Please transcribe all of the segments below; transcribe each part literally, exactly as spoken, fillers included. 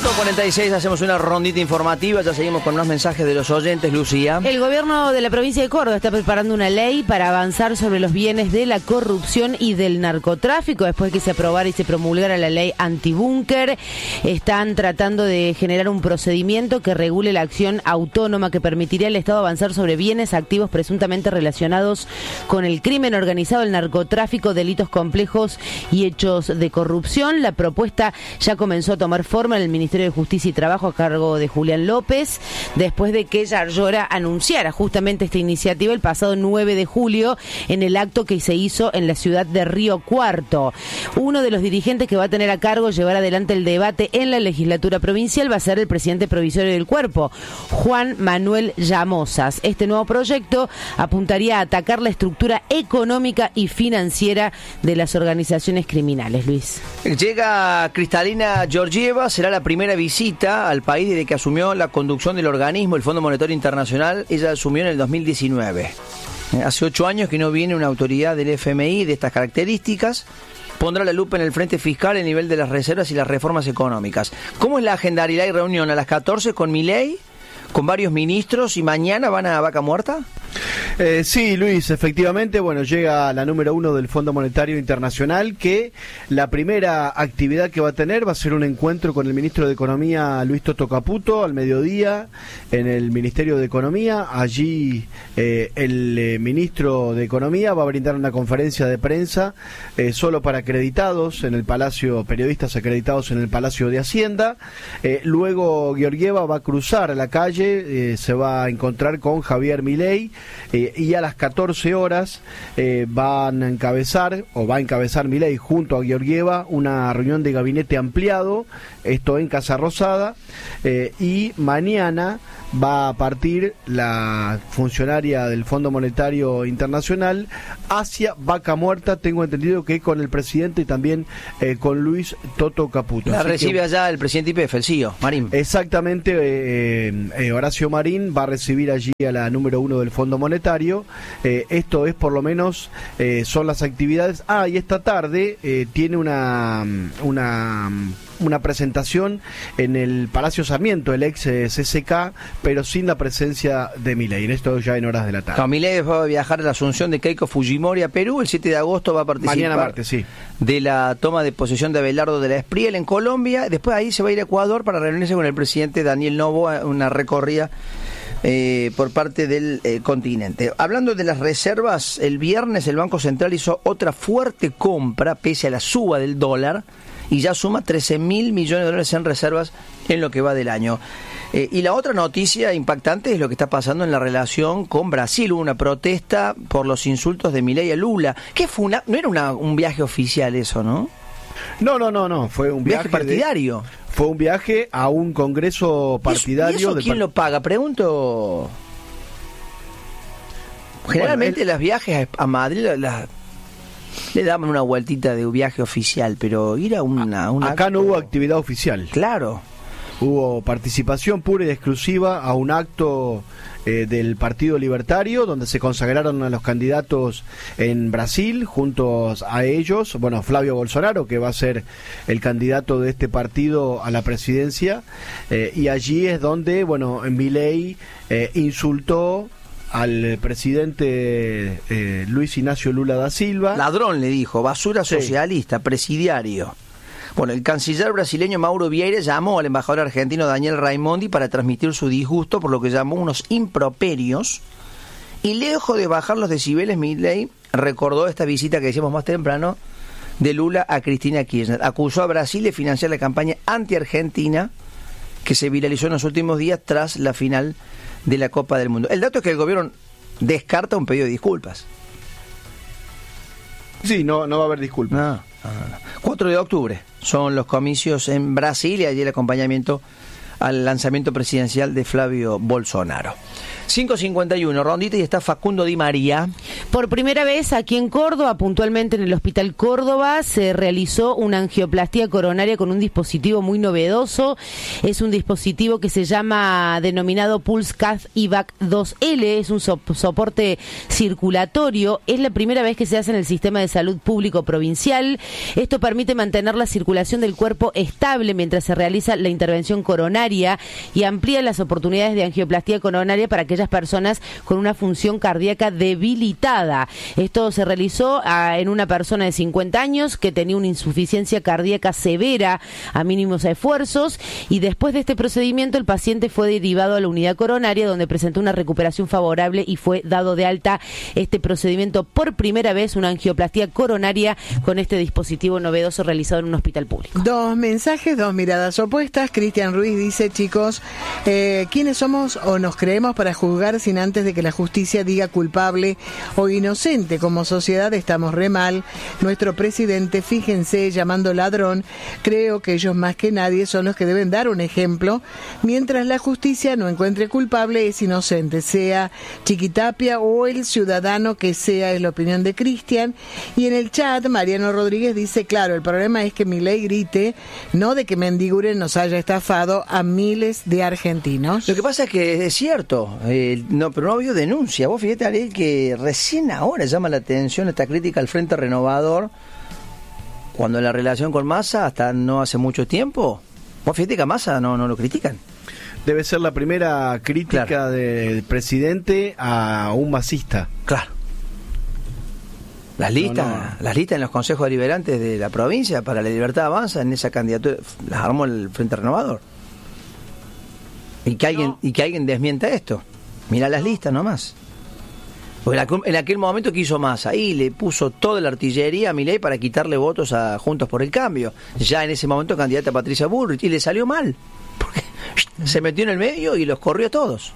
cuarenta y seis, hacemos una rondita informativa, ya seguimos con unos mensajes de los oyentes, Lucía. El gobierno de la provincia de Córdoba está preparando una ley para avanzar sobre los bienes de la corrupción y del narcotráfico, después que se aprobara y se promulgara la ley antibúnker. Están tratando de generar un procedimiento que regule la acción autónoma que permitiría al Estado avanzar sobre bienes activos presuntamente relacionados con el crimen organizado, el narcotráfico, delitos complejos y hechos de corrupción. La propuesta ya comenzó a tomar forma en el Ministerio de Justicia y Trabajo a cargo de Julián López, después de que Yarlora anunciara justamente esta iniciativa el pasado nueve de julio en el acto que se hizo en la ciudad de Río Cuarto. Uno de los dirigentes que va a tener a cargo llevar adelante el debate en la legislatura provincial va a ser el presidente provisorio del cuerpo, Juan Manuel Llamosas. Este nuevo proyecto apuntaría a atacar la estructura económica y financiera de las organizaciones criminales. Luis. Llega Kristalina Georgieva, será la primera visita al país desde que asumió la conducción del organismo, el Fondo Monetario Internacional. Ella asumió en el dos mil diecinueve. Hace ocho años que no viene una autoridad del F M I de estas características. Pondrá la lupa en el frente fiscal, el nivel de las reservas y las reformas económicas. ¿Cómo es la agendaria y reunión? A las catorce con Milei, con varios ministros, y mañana van a Vaca Muerta. Eh, sí, Luis, efectivamente, bueno, llega la número uno del Fondo Monetario Internacional, que la primera actividad que va a tener va a ser un encuentro con el ministro de Economía, Luis Toto Caputo, al mediodía en el Ministerio de Economía. Allí eh, el eh, ministro de Economía va a brindar una conferencia de prensa eh, solo para acreditados en el Palacio, periodistas acreditados en el Palacio de Hacienda. Eh, luego Georgieva va a cruzar a la calle, eh, se va a encontrar con Javier Milei, eh, y a las catorce horas eh, van a encabezar, o va a encabezar Milei junto a Georgieva, una reunión de gabinete ampliado, esto en Casa Rosada, eh, y mañana va a partir la funcionaria del Fondo Monetario Internacional hacia Vaca Muerta, tengo entendido que con el presidente y también eh, con Luis Toto Caputo. La Así recibe que, allá el presidente I P F, el C E O, Marín. Exactamente, eh, eh, Horacio Marín va a recibir allí a la número uno del Fondo Monetario. Eh, esto es por lo menos, eh, son las actividades. Ah, y esta tarde eh, tiene una... una una presentación en el Palacio Sarmiento, el ex eh, C C K, pero sin la presencia de Milei, en esto ya en horas de la tarde. No, Milei va a viajar a la asunción de Keiko Fujimori a Perú, el siete de agosto va a participar. Mañana martes, sí. De la toma de posesión de Abelardo de la Espriel en Colombia, después ahí se va a ir a Ecuador para reunirse con el presidente Daniel Noboa, una recorrida Eh, por parte del eh, continente. Hablando de las reservas, el viernes el Banco Central hizo otra fuerte compra pese a la suba del dólar y ya suma trece mil millones de dólares en reservas en lo que va del año. Eh, y la otra noticia impactante es lo que está pasando en la relación con Brasil. Hubo una protesta por los insultos de Milei a Lula. ¿Qué fue una? No era una, un viaje oficial eso, ¿no? No, no, no, no, fue un viaje, viaje partidario. De... Fue un viaje a un congreso partidario. ¿Y eso, y eso quién par... lo paga? Pregunto. Generalmente bueno, el... los viajes a Madrid las... le daban una vueltita de un viaje oficial, pero ir a una... una Acá acto... no hubo actividad oficial. Claro. Hubo participación pura y exclusiva a un acto eh, del Partido Libertario, donde se consagraron a los candidatos en Brasil, juntos a ellos, bueno, Flavio Bolsonaro, que va a ser el candidato de este partido a la presidencia, eh, y allí es donde, bueno, Milei eh, insultó al presidente eh, Luis Ignacio Lula da Silva. Ladrón, le dijo, basura sí. socialista, presidiario. Bueno, el canciller brasileño Mauro Vieira llamó al embajador argentino Daniel Raimondi para transmitir su disgusto por lo que llamó unos improperios, y lejos de bajar los decibeles, Milei recordó esta visita que decíamos más temprano de Lula a Cristina Kirchner. Acusó a Brasil de financiar la campaña anti-argentina que se viralizó en los últimos días tras la final de la Copa del Mundo. El dato es que el gobierno descarta un pedido de disculpas. Sí, no, no va a haber disculpas. No, no, no. cuatro de octubre son los comicios en Brasil y allí el acompañamiento al lanzamiento presidencial de Flavio Bolsonaro. cinco cincuenta y uno, rondita, y está Facundo Di María. Por primera vez aquí en Córdoba, puntualmente en el Hospital Córdoba, se realizó una angioplastía coronaria con un dispositivo muy novedoso. Es un dispositivo que se llama denominado PulseCath I V A C dos L, es un so- soporte circulatorio. Es la primera vez que se hace en el sistema de salud público provincial. Esto permite mantener la circulación del cuerpo estable mientras se realiza la intervención coronaria y amplía las oportunidades de angioplastía coronaria para aquellas personas con una función cardíaca debilitada. Esto se realizó a, en una persona de cincuenta años que tenía una insuficiencia cardíaca severa a mínimos esfuerzos, y después de este procedimiento el paciente fue derivado a la unidad coronaria, donde presentó una recuperación favorable y fue dado de alta. Este procedimiento, por primera vez, una angioplastía coronaria con este dispositivo novedoso realizado en un hospital público. Dos mensajes, dos miradas opuestas. Cristian Ruiz dice: chicos, eh, ¿quiénes somos o nos creemos para juzgar sin antes de que la justicia diga culpable o inocente? Como sociedad estamos re mal. Nuestro presidente, fíjense, llamando ladrón. Creo que ellos más que nadie son los que deben dar un ejemplo. Mientras la justicia no encuentre culpable, es inocente, sea Chiquitapia o el ciudadano que sea, es la opinión de Cristian. Y en el chat, Mariano Rodríguez dice: claro, el problema es que Milei grite, no de que Mendiguren nos haya estafado a miles de argentinos. Lo que pasa es que es cierto, eh, no, pero no ha habido denuncia. Vos fíjate, Ariel, que recién ahora llama la atención esta crítica al Frente Renovador, cuando la relación con Massa hasta no hace mucho tiempo. Vos fíjate que a Massa no, no lo critican. Debe ser la primera crítica claro. del presidente a un masista. Claro. Las listas, no, no. las listas en los consejos deliberantes de la provincia para la Libertad Avanza, en esa candidatura, las armó el Frente Renovador. Y que alguien, no. y que alguien desmienta esto. Mirá las listas nomás. Porque en aquel momento que hizo Massa, ahí le puso toda la artillería a Milei para quitarle votos a Juntos por el Cambio. Ya en ese momento candidata a Patricia Bullrich, y le salió mal. Porque se metió en el medio y los corrió a todos.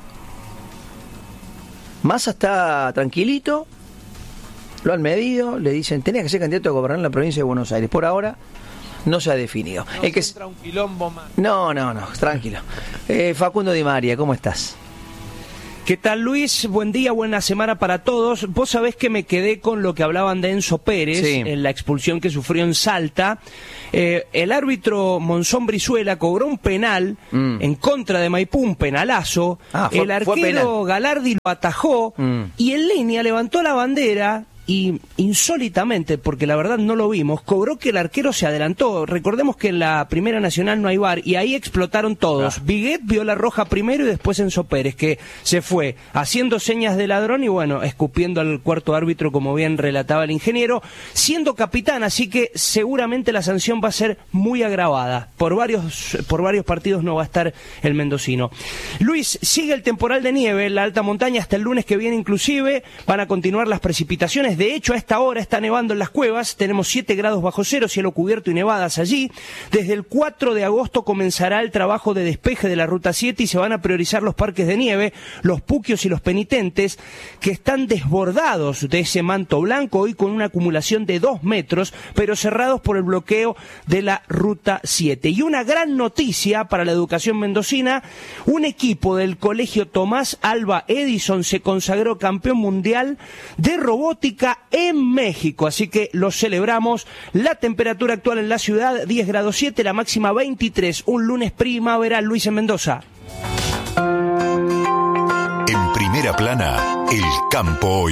Massa está tranquilito, lo han medido, le dicen, tenés que ser candidato a gobernar la provincia de Buenos Aires. Por ahora no se ha definido. No el que entra un quilombo más. No, no, no, tranquilo. Eh, Facundo Di María, ¿cómo estás? ¿Qué tal, Luis? Buen día, buena semana para todos. Vos sabés que me quedé con lo que hablaban de Enzo Pérez, sí. en la expulsión que sufrió en Salta. Eh, el árbitro Monzón Brizuela cobró un penal mm. en contra de Maipú, un penalazo. Ah, fue, el arquero Galardi lo atajó mm. y en línea levantó la bandera y insólitamente, porque la verdad no lo vimos, cobró que el arquero se adelantó. Recordemos que en la Primera Nacional no hay V A R y ahí explotaron todos. Ah. Viguet vio la roja primero y después Enzo Pérez, que se fue haciendo señas de ladrón y bueno, escupiendo al cuarto árbitro, como bien relataba el ingeniero, siendo capitán, así que seguramente la sanción va a ser muy agravada. Por varios, por varios partidos no va a estar el mendocino. Luis, sigue el temporal de nieve en la alta montaña hasta el lunes que viene inclusive, van a continuar las precipitaciones. De hecho, a esta hora está nevando en las cuevas, tenemos siete grados bajo cero, cielo cubierto y nevadas allí. Desde el cuatro de agosto comenzará el trabajo de despeje de la Ruta siete y se van a priorizar los parques de nieve, los puquios y los penitentes, que están desbordados de ese manto blanco, hoy con una acumulación de dos metros, pero cerrados por el bloqueo de la Ruta siete. Y una gran noticia para la educación mendocina, un equipo del Colegio Tomás Alva Edison se consagró campeón mundial de robótica en México, así que lo celebramos. La temperatura actual en la ciudad diez grados siete, la máxima veintitrés, un lunes primaveral. Luis, en Mendoza. En primera plana, el campo hoy.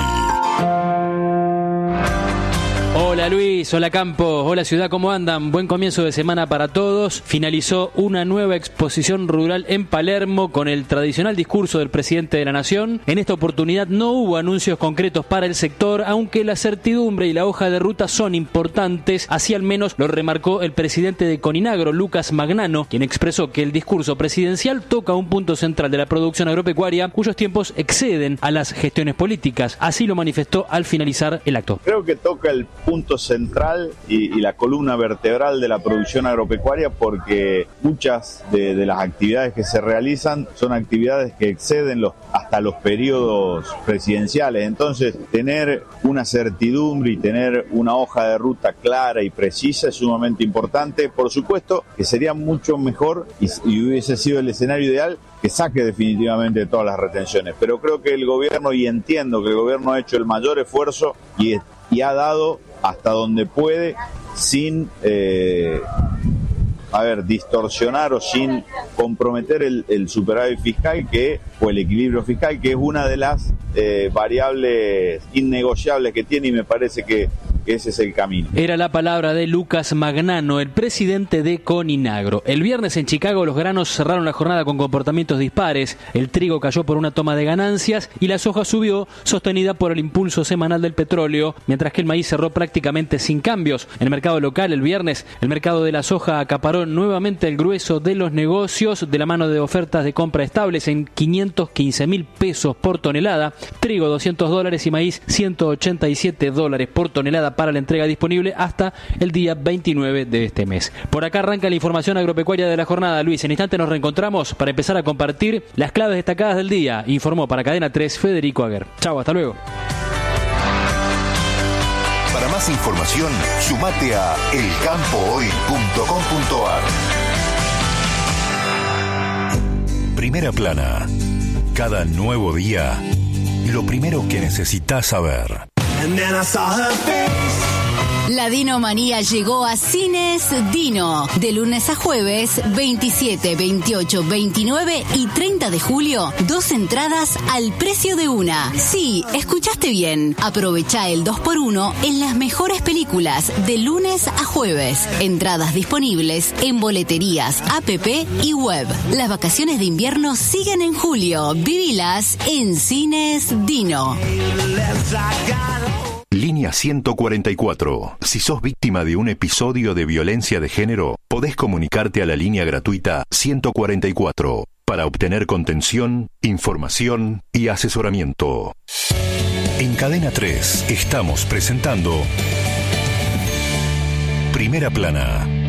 Hola Luis, hola Campos, hola ciudad, ¿cómo andan? Buen comienzo de semana para todos. Finalizó una nueva exposición rural en Palermo con el tradicional discurso del presidente de la Nación. En esta oportunidad no hubo anuncios concretos para el sector, aunque la certidumbre y la hoja de ruta son importantes, así al menos lo remarcó el presidente de Coninagro, Lucas Magnano, quien expresó que el discurso presidencial toca un punto central de la producción agropecuaria, cuyos tiempos exceden a las gestiones políticas. Así lo manifestó al finalizar el acto. Creo que toca el punto punto central y, y la columna vertebral de la producción agropecuaria, porque muchas de, de las actividades que se realizan son actividades que exceden los, hasta los periodos presidenciales. Entonces, tener una certidumbre y tener una hoja de ruta clara y precisa es sumamente importante. Por supuesto que sería mucho mejor y, y hubiese sido el escenario ideal que saque definitivamente todas las retenciones, pero creo que el gobierno, y entiendo que el gobierno ha hecho el mayor esfuerzo y, y ha dado hasta donde puede sin eh, a ver, distorsionar o sin comprometer el, el superávit fiscal que o el equilibrio fiscal, que es una de las eh, variables innegociables que tiene, y me parece que ese es el camino. Era la palabra de Lucas Magnano, el presidente de Coninagro. El viernes en Chicago los granos cerraron la jornada con comportamientos dispares. El trigo cayó por una toma de ganancias y la soja subió, sostenida por el impulso semanal del petróleo, mientras que el maíz cerró prácticamente sin cambios. En el mercado local el viernes, el mercado de la soja acaparó nuevamente el grueso de los negocios de la mano de ofertas de compra estables en quinientos quince mil pesos por tonelada, trigo doscientos dólares y maíz ciento ochenta y siete dólares por tonelada para la entrega disponible hasta el día veintinueve de este mes. Por acá arranca la información agropecuaria de la jornada. Luis, en instante nos reencontramos para empezar a compartir las claves destacadas del día. Informó para Cadena tres Federico Aguer. Chau, hasta luego. Para más información, sumate a el campo hoy punto com punto a r. Primera Plana. Cada nuevo día, lo primero que necesitas saber. La Dinomanía llegó a Cines Dino. De lunes a jueves, veintisiete, veintiocho, veintinueve y treinta de julio, dos entradas al precio de una. Sí, escuchaste bien. Aprovecha el dos por uno en las mejores películas de lunes a jueves. Entradas disponibles en boleterías, app y web. Las vacaciones de invierno siguen en julio. Vivilas en Cines Dino. Línea ciento cuarenta y cuatro. Si sos víctima de un episodio de violencia de género, podés comunicarte a la línea gratuita ciento cuarenta y cuatro para obtener contención, información y asesoramiento. En Cadena tres estamos presentando Primera Plana.